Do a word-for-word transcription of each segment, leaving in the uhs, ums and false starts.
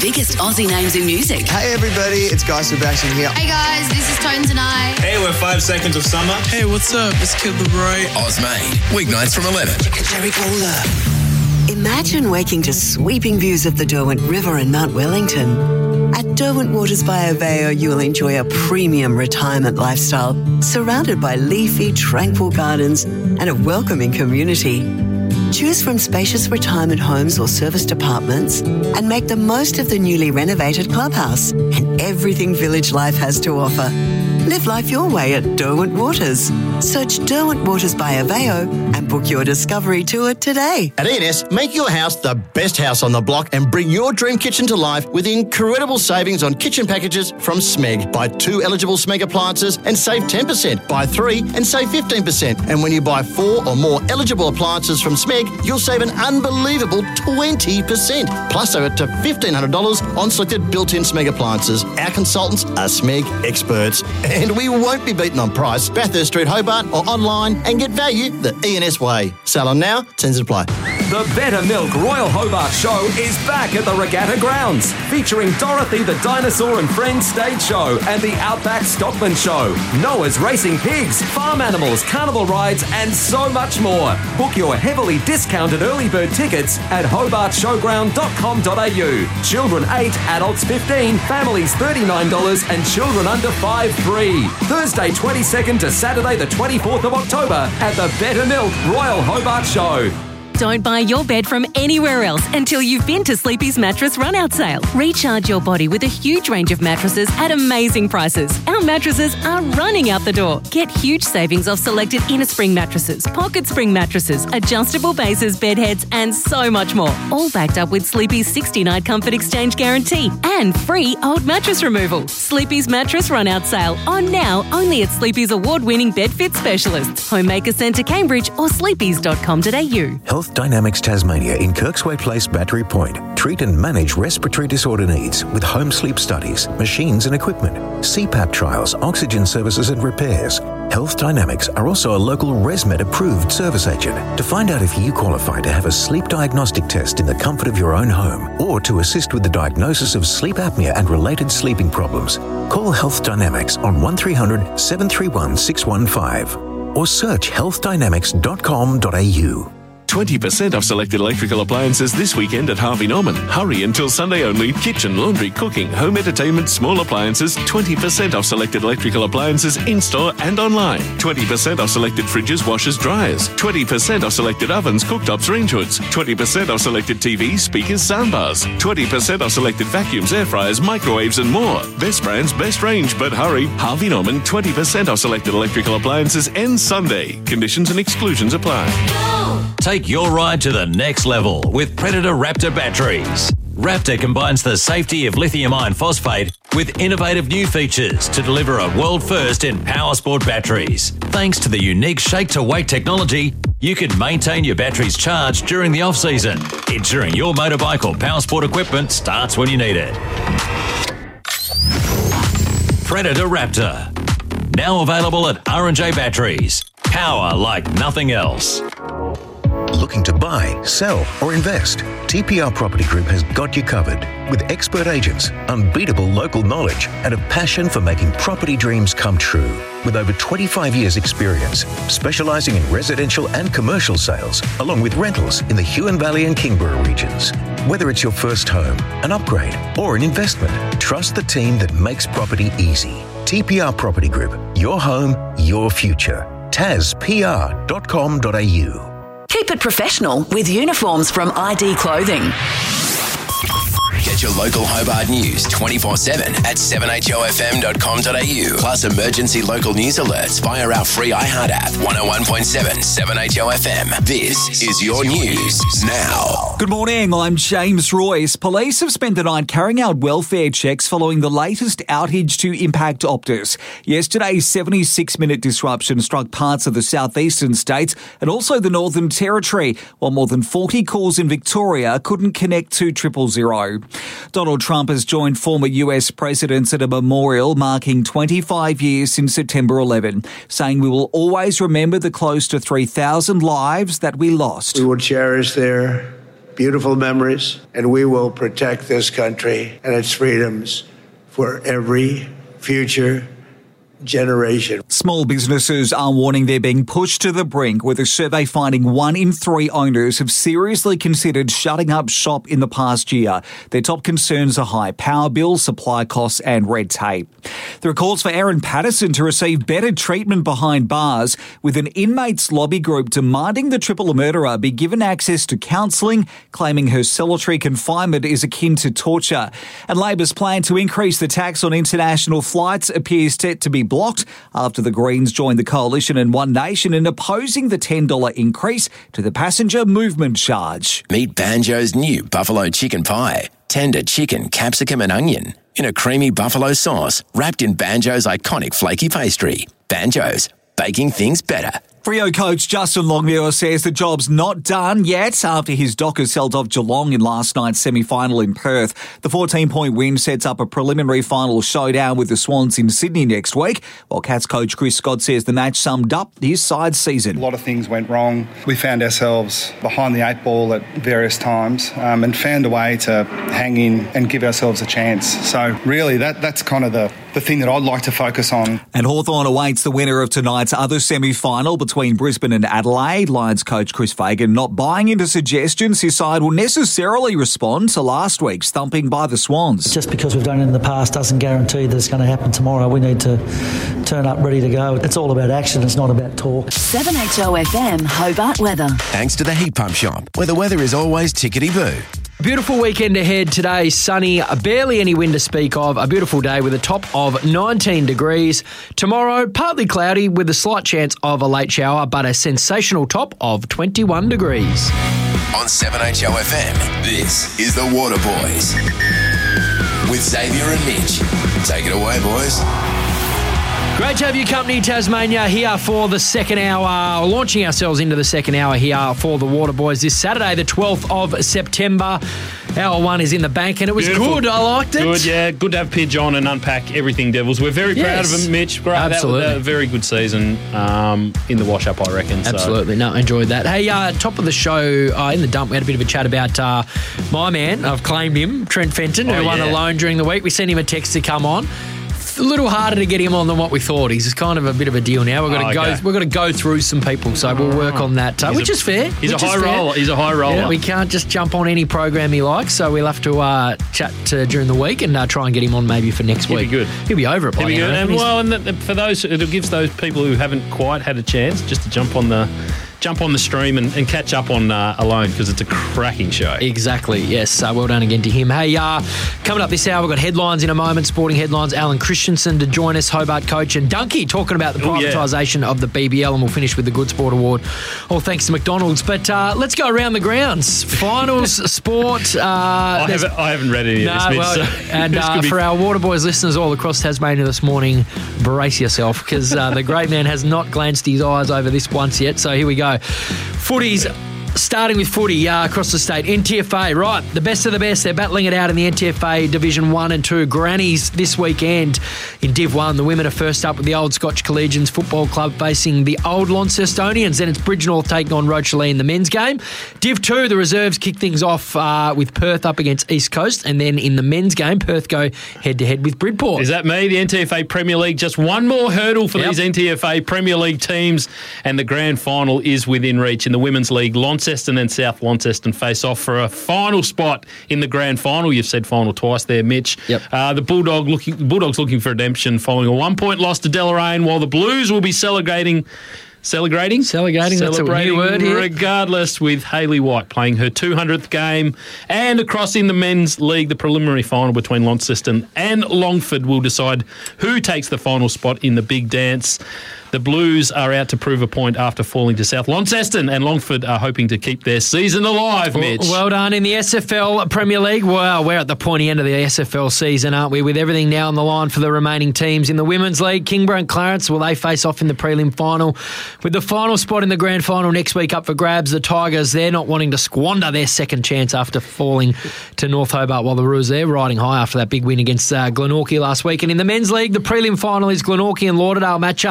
biggest Aussie names in music. Hey everybody, it's Guy Sebastian here. Hey guys, this is Tones and I. Hey, we're Five Seconds of Summer. Hey, what's up? It's Kid Laroi. Ozmade, weeknights from eleven. Jerry Cola. Imagine waking to sweeping views of the Derwent River and Mount Wellington. At Derwent Waters by Aveo, you'll enjoy a premium retirement lifestyle surrounded by leafy, tranquil gardens and a welcoming community. Choose from spacious retirement homes or serviced apartments and make the most of the newly renovated clubhouse and everything village life has to offer. Live life your way at Derwent Waters. Search Derwent Waters by Aveo and book your discovery tour today. At E and S, make your house the best house on the block and bring your dream kitchen to life with incredible savings on kitchen packages from Smeg. Buy two eligible Smeg appliances and save ten percent. Buy three and save fifteen percent. And when you buy four or more eligible appliances from Smeg, you'll save an unbelievable twenty percent. Plus over to fifteen hundred dollars on selected built-in Smeg appliances. Our consultants are Smeg experts. And we won't be beaten on price. Bathurst Street, Hobart, or online and get value the E and S way. Sell on now, tends to apply. The Better Milk Royal Hobart Show is back at the Regatta Grounds, featuring Dorothy the Dinosaur and Friends stage show and the Outback Stockman Show, Noah's Racing Pigs, farm animals, carnival rides, and so much more. Book your heavily discounted early bird tickets at hobart showground dot com dot a u. Children eight, adults fifteen, families thirty-nine dollars, and children under five free. Thursday twenty-second to Saturday the twenty-fourth of October at the Better Milk Royal Hobart Show. Don't buy your bed from anywhere else until you've been to Sleepy's Mattress Run-Out Sale. Recharge your body with a huge range of mattresses at amazing prices. Our mattresses are running out the door. Get huge savings off selected inner spring mattresses, pocket spring mattresses, adjustable bases, bed heads, and so much more. All backed up with Sleepy's sixty-night comfort exchange guarantee and free old mattress removal. Sleepy's Mattress Run-Out Sale on now only at Sleepy's award-winning bed fit specialists, Homemaker Centre Cambridge or sleepys dot com dot a u. Health Dynamics Tasmania in Kirksway Place, Battery Point. Treat and manage respiratory disorder needs with home sleep studies, machines and equipment, C PAP trials, oxygen services and repairs. Health Dynamics are also a local ResMed approved service agent. To find out if you qualify to have a sleep diagnostic test in the comfort of your own home or to assist with the diagnosis of sleep apnea and related sleeping problems, call Health Dynamics on one three hundred, seven three one, six one five or search health dynamics dot com dot a u. twenty percent off selected electrical appliances this weekend at Harvey Norman. Hurry until Sunday only. Kitchen, laundry, cooking, home entertainment, small appliances. twenty percent off selected electrical appliances in-store and online. twenty percent off selected fridges, washers, dryers. twenty percent off selected ovens, cooktops, range hoods. twenty percent off selected T Vs, speakers, soundbars. twenty percent off selected vacuums, air fryers, microwaves and more. Best brands, best range, but hurry. Harvey Norman, twenty percent off selected electrical appliances ends Sunday. Conditions and exclusions apply. Take your ride to the next level with Predator Raptor batteries. Raptor combines the safety of lithium iron phosphate with innovative new features to deliver a world first in power sport batteries. Thanks to the unique shake-to-wake technology, you can maintain your batteries charged during the off-season, ensuring your motorbike or power sport equipment starts when you need it. Predator Raptor. Now available at R and J Batteries. Power like nothing else. Looking to buy, sell or invest? T P R Property Group has got you covered with expert agents, unbeatable local knowledge and a passion for making property dreams come true. With over twenty-five years experience, specialising in residential and commercial sales, along with rentals in the Huon Valley and Kingborough regions. Whether it's your first home, an upgrade or an investment, trust the team that makes property easy. T P R Property Group, your home, your future. t a s p r dot com dot a u. Keep it professional with uniforms from I D Clothing. Get your local Hobart news twenty-four seven at seven h o f m dot com dot a u. Plus emergency local news alerts via our free iHeart app. one oh one point seven, seven H O F M. This is your news now. Good morning, I'm James Royce. Police have spent the night carrying out welfare checks following the latest outage to impact Optus. Yesterday's seventy-six minute disruption struck parts of the southeastern states and also the Northern Territory, while more than forty calls in Victoria couldn't connect to triple zero. Donald Trump has joined former U S presidents at a memorial marking twenty-five years since September eleventh, saying we will always remember the close to three thousand lives that we lost. We will cherish their beautiful memories, and we will protect this country and its freedoms for every future generation. Small businesses are warning they're being pushed to the brink, with a survey finding one in three owners have seriously considered shutting up shop in the past year. Their top concerns are high power bills, supply costs and red tape. There are calls for Erin Patterson to receive better treatment behind bars, with an inmates lobby group demanding the triple murderer be given access to counselling, claiming her solitary confinement is akin to torture. And Labor's plan to increase the tax on international flights appears set to be blocked after the Greens joined the coalition and One Nation in opposing the ten dollars increase to the passenger movement charge. Meet Banjo's new buffalo chicken pie. Tender chicken, capsicum and onion in a creamy buffalo sauce wrapped in Banjo's iconic flaky pastry. Banjo's, baking things better. Freo coach Justin Longmuir says the job's not done yet after his Dockers held off Geelong in last night's semi-final in Perth. The fourteen-point win sets up a preliminary final showdown with the Swans in Sydney next week, while Cats coach Chris Scott says the match summed up his side's season. A lot of things went wrong. We found ourselves behind the eight ball at various times um, and found a way to hang in and give ourselves a chance. So really that that's kind of the, the thing that I'd like to focus on. And Hawthorn awaits the winner of tonight's other semi-final between Between Brisbane and Adelaide. Lions coach Chris Fagan not buying into suggestions his side will necessarily respond to last week's thumping by the Swans. Just because we've done it in the past doesn't guarantee that it's going to happen tomorrow. We need to turn up ready to go. It's all about action, it's not about talk. seven H O F M Hobart weather. Thanks to the Heat Pump Shop, where the weather is always tickety-boo. Beautiful weekend ahead today, sunny, barely any wind to speak of, a beautiful day with a top of nineteen degrees. Tomorrow, partly cloudy with a slight chance of a late shower, but a sensational top of twenty-one degrees. On seven H O F M, this is The Water Boys with Xavier and Mitch. Take it away, boys. Great to have your company, Tasmania, here for the second hour. Launching ourselves into the second hour here for the Water Boys this Saturday, the twelfth of September. Hour one is in the bank, and it was Beautiful. good. I liked it. Good, yeah. Good to have Pidge on and unpack everything Devils. We're very proud Yes. of him, Mitch. Great. Absolutely. That was a very good season um, in the wash-up, I reckon. So. Absolutely. No, enjoyed that. Hey, uh, top of the show, uh, in the dump, we had a bit of a chat about uh, my man. I've claimed him, Trent Fenton, who Oh, won yeah. a loan during the week. We sent him a text to come on. A little harder to get him on than what we thought. He's kind of a bit of a deal now. We've got to Oh, go. okay. We've got to go through some people, so we'll work on that, uh, He's which a- is fair. he's a which is high fair. roller. He's a high roller. Yeah, we can't just jump on any program he likes, so we'll have to uh, chat uh, during the week and uh, try and get him on maybe for next He'll week. be good. He'll be over it by He'll be then, good. I And reckon. He's- well, and the, for those, it gives those people who haven't quite had a chance just to jump on the jump on the stream and, and catch up on uh, Alone, because it's a cracking show. Exactly, yes. Uh, well done again to him. Hey, uh, coming up this hour, we've got headlines in a moment, sporting headlines. Alan Christensen to join us, Hobart coach, and Dunkey talking about the Oh, yeah. privatisation of the B B L, and we'll finish with the Good Sport Award, all thanks to McDonald's. But uh, let's go around the grounds. Finals, sport. Uh, I, there's- haven't, I haven't read any of No, this, Mitch. well, so and this uh, could be- for our Waterboys listeners all across Tasmania this morning, brace yourself, because uh, the great man has not glanced his eyes over this once yet. So here we go. Footies. Starting with footy uh, across the state, N T F A, right, the best of the best. They're battling it out in the N T F A Division one and two. Grannies this weekend in Div one. The women are first up with the Old Scotch Collegians Football Club facing the Old Launcestonians. Then it's Bridgenorth taking on Rochalee in the men's game. Div two, the reserves kick things off uh, with Perth up against East Coast. And then in the men's game, Perth go head-to-head with Bridport. Is that me? The N T F A Premier League, just one more hurdle for Yep. these N T F A Premier League teams, and the grand final is within reach. In the Women's League, Launceston and South Launceston face off for a final spot in the grand final. You've said final twice there, Mitch. Yep. Uh, the Bulldog looking, Bulldogs looking for redemption following a one-point loss to Deloraine, while the Blues will be celebrating... Celebrating? Celebrating, that's a new word here. Regardless, with Hayley White playing her two hundredth game. And across in the men's league, the preliminary final between Launceston and Longford will decide who takes the final spot in the big dance. The Blues are out to prove a point after falling to South Launceston, and Longford are hoping to keep their season alive, Mitch. Well done. In the S F L Premier League, well, we're at the pointy end of the S F L season, aren't we? With everything now on the line for the remaining teams. In the Women's League, Kingborough and Clarence, will they face off in the prelim final? With the final spot in the grand final next week up for grabs, the Tigers, they're not wanting to squander their second chance after falling to North Hobart, while the Roos, they're riding high after that big win against uh, Glenorchy last week. And in the Men's League, the prelim final is Glenorchy and Lauderdale matchup.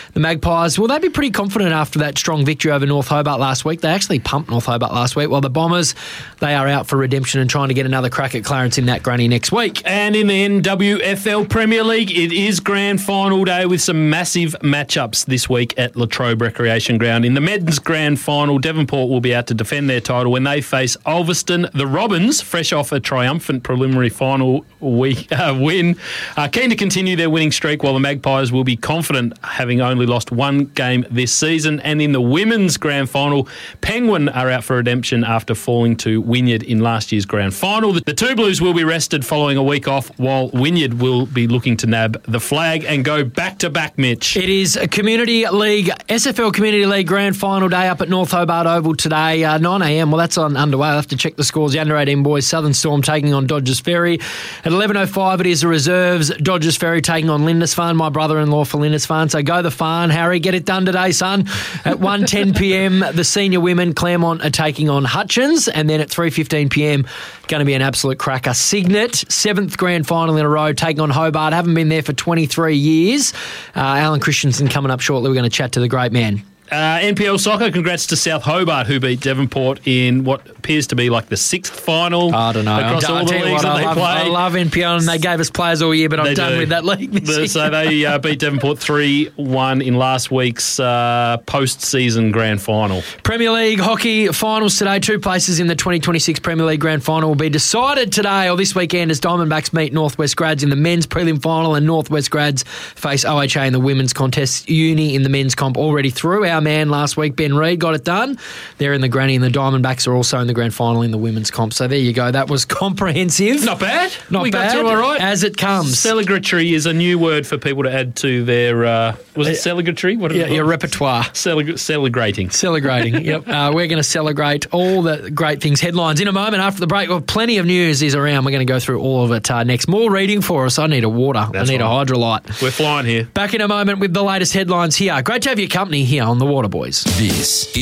The Magpies, will they be pretty confident after that strong victory over North Hobart last week? They actually pumped North Hobart last week, while the Bombers, they are out for redemption and trying to get another crack at Clarence in that granny next week. And in the N W F L Premier League, it is grand final day with some massive matchups this week at Latrobe Recreation Ground. In the men's grand final, Devonport will be out to defend their title when they face Ulverston. The Robins, fresh off a triumphant preliminary final week uh, win, are keen to continue their winning streak, while the Magpies will be confident, having only lost one game this season. And in the women's grand final, Penguin are out for redemption after falling to Wynyard in last year's grand final. The Two Blues will be rested following a week off, while Wynyard will be looking to nab the flag and go back-to-back, Mitch. It is a Community League, S F L Community League grand final day up at North Hobart Oval today, uh, nine a m. Well, that's on underway. I'll have to check the scores. The under eighteen boys, Southern Storm taking on Dodgers Ferry. At eleven oh five, it is the reserves, Dodgers Ferry taking on Lindisfarne, my brother-in-law for Lindisfarne. So go the Farn, Harry. Get it done today, son. At one ten p m, the senior women, Claremont, are taking on Hutchins. And then at three fifteen p m, going to be an absolute cracker. Signet, seventh grand final in a row, taking on Hobart. Haven't been there for twenty-three years. Uh, Alan Christensen coming up shortly. We're going to chat to the great man. Uh, N P L Soccer, congrats to South Hobart, who beat Devonport in what appears to be like the sixth final. I don't know. Across I'll all the tell you leagues what, that I they love, played. I love N P L, and they gave us players all year, but I'm They done do. with that league this The- year. So they uh, beat Devonport three one in last week's uh, post-season grand final. Premier League hockey finals today. Two places in the twenty twenty-six Premier League grand final will be decided today or this weekend as Diamondbacks meet Northwest Grads in the men's prelim final, and Northwest Grads face O H A in the women's contest. Uni in the men's comp already through. Our man last week, Ben Reid, got it done. They're in the granny, and the Diamondbacks are also in the grand final in the women's comp. So there you go. That was comprehensive. Not bad. Not we bad. got through all right. As it comes. Celebratory is a new word for people to add to their... Uh, was it celebratory? What Yeah, your repertoire. Cele- celebrating. Celebrating, yep. Uh, we're going to celebrate all the great things. Headlines in a moment after the break. Well, plenty of news is around. We're going to go through all of it uh, next. More reading for us. I need a water. That's I need right. a hydrolyte. We're flying here. Back in a moment with the latest headlines here. Great to have your company here on The Water Boys. This